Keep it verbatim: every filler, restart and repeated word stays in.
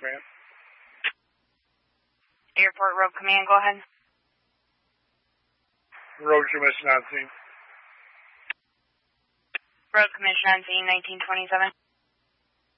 Command. Airport Road Command, go ahead. Road Commission on scene. Road Commission on scene, nineteen twenty-seven.